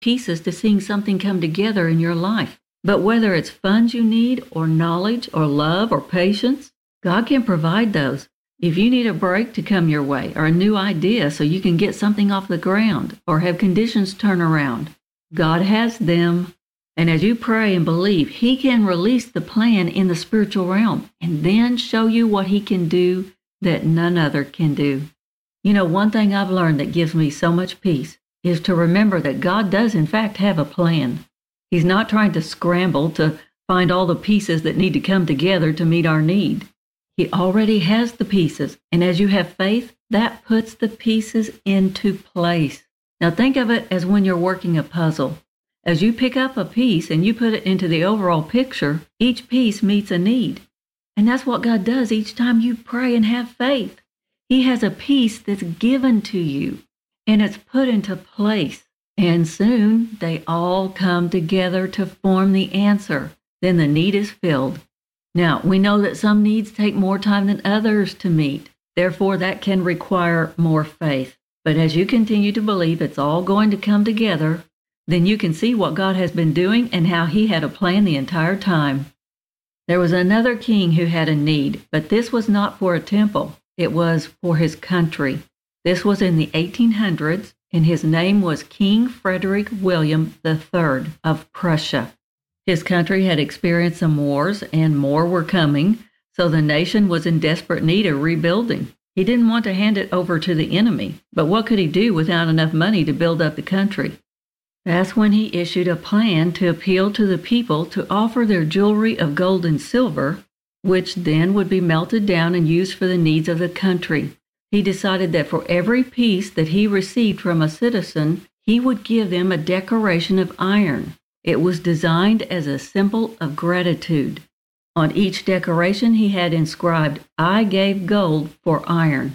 pieces to seeing something come together in your life. But whether it's funds you need, or knowledge, or love, or patience, God can provide those. If you need a break to come your way, or a new idea so you can get something off the ground, or have conditions turn around, God has them. And as you pray and believe, He can release the plan in the spiritual realm and then show you what He can do that none other can do. You know, one thing I've learned that gives me so much peace is to remember that God does in fact have a plan. He's not trying to scramble to find all the pieces that need to come together to meet our need. He already has the pieces, and as you have faith, that puts the pieces into place. Now think of it as when you're working a puzzle. As you pick up a piece and you put it into the overall picture, each piece meets a need. And that's what God does each time you pray and have faith. He has a piece that's given to you, and it's put into place. And soon they all come together to form the answer. Then the need is filled. Now, we know that some needs take more time than others to meet. Therefore, that can require more faith. But as you continue to believe it's all going to come together, then you can see what God has been doing and how He had a plan the entire time. There was another king who had a need, but this was not for a temple. It was for his country. This was in the 1800s, and his name was King Frederick William III of Prussia. His country had experienced some wars, and more were coming, so the nation was in desperate need of rebuilding. He didn't want to hand it over to the enemy, but what could he do without enough money to build up the country? That's when he issued a plan to appeal to the people to offer their jewelry of gold and silver, which then would be melted down and used for the needs of the country. He decided that for every piece that he received from a citizen, he would give them a decoration of iron. It was designed as a symbol of gratitude. On each decoration he had inscribed, "I gave gold for iron,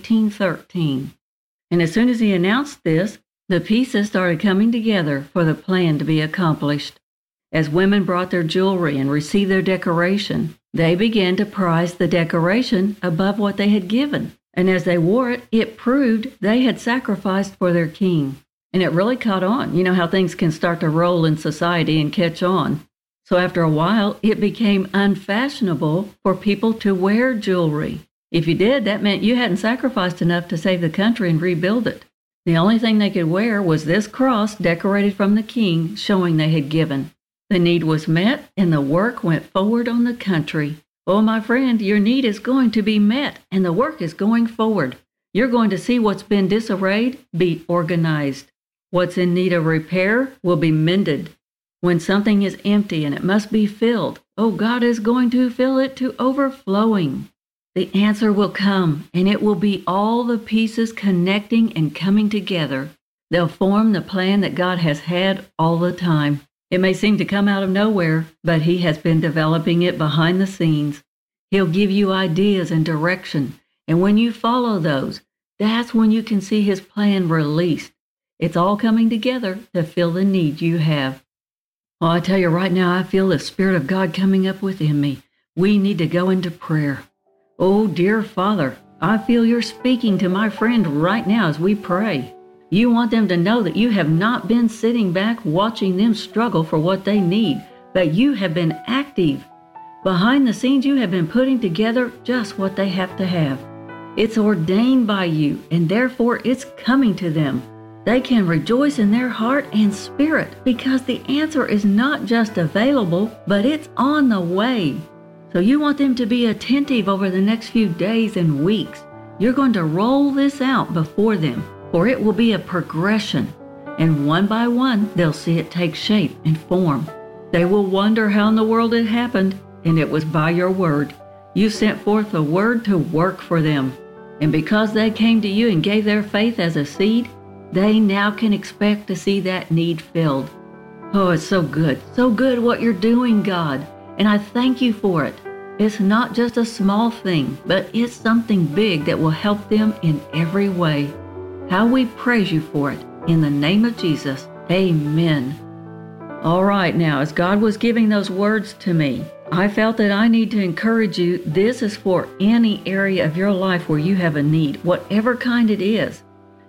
1813. And as soon as he announced this, the pieces started coming together for the plan to be accomplished. As women brought their jewelry and received their decoration, they began to prize the decoration above what they had given. And as they wore it, it proved they had sacrificed for their king. And it really caught on. You know how things can start to roll in society and catch on. So after a while, it became unfashionable for people to wear jewelry. If you did, that meant you hadn't sacrificed enough to save the country and rebuild it. The only thing they could wear was this cross decorated from the king, showing they had given. The need was met, and the work went forward on the country. Oh, my friend, your need is going to be met, and the work is going forward. You're going to see what's been disarrayed be organized. What's in need of repair will be mended. When something is empty and it must be filled, oh, God is going to fill it to overflowing. The answer will come, and it will be all the pieces connecting and coming together. They'll form the plan that God has had all the time. It may seem to come out of nowhere, but He has been developing it behind the scenes. He'll give you ideas and direction, and when you follow those, that's when you can see His plan released. It's all coming together to fill the need you have. Oh, I tell you right now, I feel the Spirit of God coming up within me. We need to go into prayer. Oh, dear Father, I feel You're speaking to my friend right now as we pray. You want them to know that You have not been sitting back watching them struggle for what they need, but You have been active. Behind the scenes, You have been putting together just what they have to have. It's ordained by You, and therefore it's coming to them. They can rejoice in their heart and spirit because the answer is not just available, but it's on the way. So you want them to be attentive over the next few days and weeks. You're going to roll this out before them, for it will be a progression. And one by one, they'll see it take shape and form. They will wonder how in the world it happened, and it was by Your word. You sent forth a word to work for them. And because they came to You and gave their faith as a seed, they now can expect to see that need filled. Oh, it's so good what You're doing, God. And I thank You for it. It's not just a small thing, but it's something big that will help them in every way. How we praise You for it. In the name of Jesus, amen. All right, now, as God was giving those words to me, I felt that I need to encourage you. This is for any area of your life where you have a need, whatever kind it is.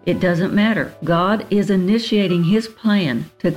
It doesn't matter. God is initiating His plan to